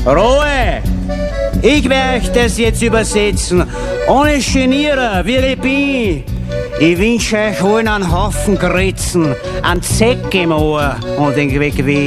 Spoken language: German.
Ruhe! Ich werde euch das jetzt übersetzen, ohne Genieren, wie ich bin. Ich wünsche euch allen einen Haufen Gritzen, einen Zeck im Ohr und den Gewinn.